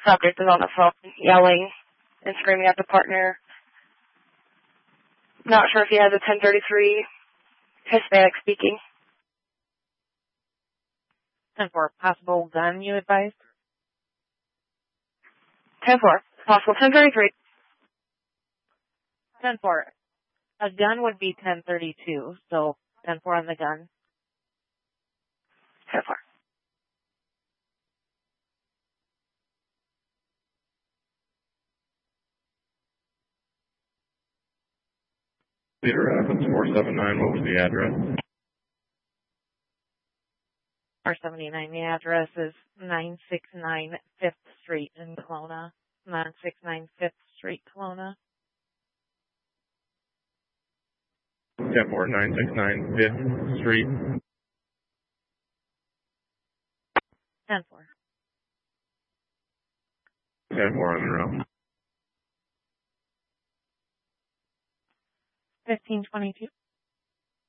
Subject is on the phone yelling and screaming at the partner. Not sure if he has a 1033 Hispanic speaking. 10-4, possible gun you advised? 10-4, possible 1033. 10-4, a gun would be 1032, so 10-4 on the gun. 10-4. Cedar Rapids 479, what was the address? 479, the address is 969 5th Street in Kelowna. 969 5th Street, Kelowna. 10-4, 969 5th Street. 10-4. 10-4 on the road. 1522.